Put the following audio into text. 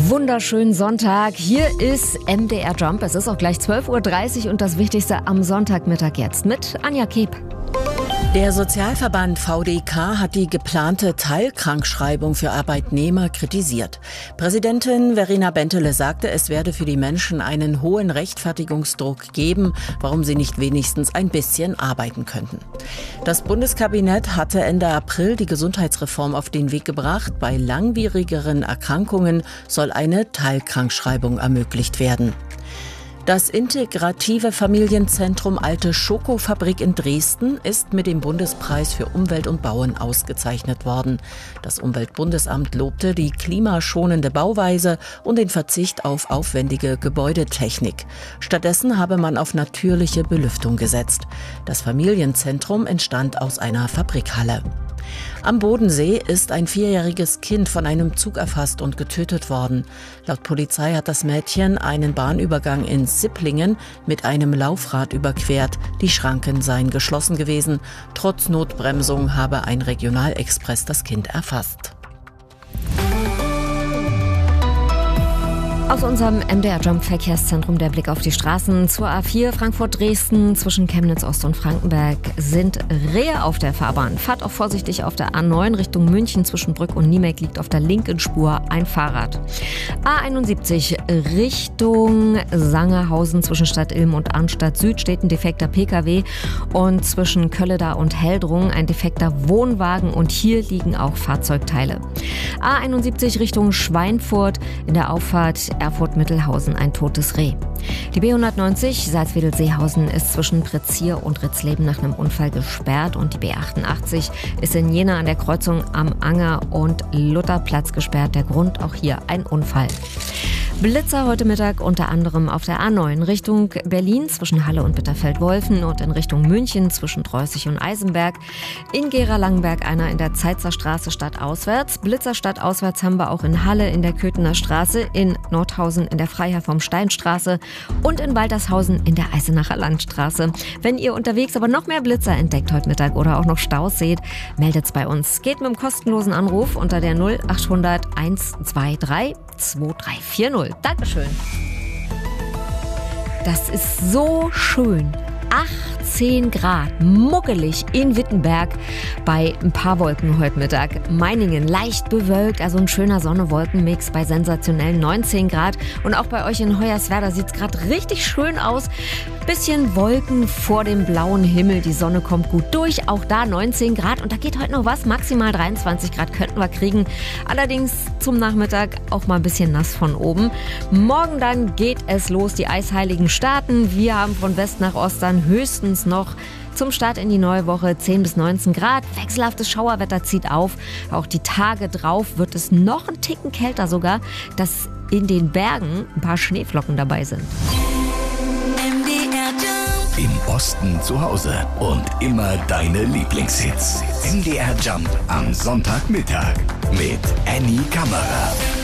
Wunderschönen Sonntag. Hier ist MDR Jump. Es ist auch gleich 12:30 Uhr und das Wichtigste am Sonntagmittag jetzt mit Anja Kep. Der Sozialverband VDK hat die geplante Teilkrankschreibung für Arbeitnehmer kritisiert. Präsidentin Verena Bentele sagte, es werde für die Menschen einen hohen Rechtfertigungsdruck geben, warum sie nicht wenigstens ein bisschen arbeiten könnten. Das Bundeskabinett hatte Ende April die Gesundheitsreform auf den Weg gebracht. Bei langwierigeren Erkrankungen soll eine Teilkrankschreibung ermöglicht werden. Das integrative Familienzentrum Alte Schokofabrik in Dresden ist mit dem Bundespreis für Umwelt und Bauen ausgezeichnet worden. Das Umweltbundesamt lobte die klimaschonende Bauweise und den Verzicht auf aufwendige Gebäudetechnik. Stattdessen habe man auf natürliche Belüftung gesetzt. Das Familienzentrum entstand aus einer Fabrikhalle. Am Bodensee ist ein 4-jähriges Kind von einem Zug erfasst und getötet worden. Laut Polizei hat das Mädchen einen Bahnübergang in Sipplingen mit einem Laufrad überquert. Die Schranken seien geschlossen gewesen. Trotz Notbremsung habe ein Regionalexpress das Kind erfasst. Aus unserem MDR Jump Verkehrszentrum der Blick auf die Straßen zur A4 Frankfurt-Dresden zwischen Chemnitz-Ost und Frankenberg sind Rehe auf der Fahrbahn. Fahrt auch vorsichtig auf der A9 Richtung München zwischen Brück und Niemek liegt auf der linken Spur ein Fahrrad. A71 Richtung Sangerhausen zwischen Stadt Ilm und Arnstadt Süd steht ein defekter Pkw und zwischen Kölleda und Heldrung ein defekter Wohnwagen und hier liegen auch Fahrzeugteile. A71 Richtung Schweinfurt in der Auffahrt Erfurt-Mittelhausen ein totes Reh. Die B190 Salzwedel-Seehausen ist zwischen Pretzier und Ritzleben nach einem Unfall gesperrt und die B88 ist in Jena an der Kreuzung am Anger und Lutherplatz gesperrt. Der Grund auch hier ein Unfall. Blitzer heute Mittag unter anderem auf der A9 Richtung Berlin zwischen Halle und Bitterfeld-Wolfen und in Richtung München zwischen Dreußig und Eisenberg. In Gera-Langenberg einer in der Zeitzer Straße stadtauswärts. Blitzer stadtauswärts haben wir auch in Halle in der Köthener Straße, in Nordhausen in der Freiherr vom Steinstraße und in Waltershausen in der Eisenacher Landstraße. Wenn ihr unterwegs aber noch mehr Blitzer entdeckt heute Mittag oder auch noch Staus seht, meldet's bei uns. Geht mit dem kostenlosen Anruf unter der 0800 123 2340. Dankeschön. Das ist so schön. 18 Grad, muckelig in Wittenberg bei ein paar Wolken heute Mittag. Meiningen leicht bewölkt, also ein schöner Sonne-Wolken-Mix bei sensationellen 19 Grad. Und auch bei euch in Hoyerswerda sieht es gerade richtig schön aus. Bisschen Wolken vor dem blauen Himmel, die Sonne kommt gut durch. Auch da 19 Grad und da geht heute noch was. Maximal 23 Grad könnten wir kriegen. Allerdings zum Nachmittag auch mal ein bisschen nass von oben. Morgen dann geht es los, die Eisheiligen starten. Wir haben von West nach Ost dann höchstens noch zum Start in die neue Woche 10 bis 19 Grad. Wechselhaftes Schauerwetter zieht auf. Auch die Tage drauf wird es noch ein Ticken kälter sogar, dass in den Bergen ein paar Schneeflocken dabei sind. Im Osten zu Hause und immer deine Lieblingshits. MDR Jump am Sonntagmittag mit Annie Kammerer.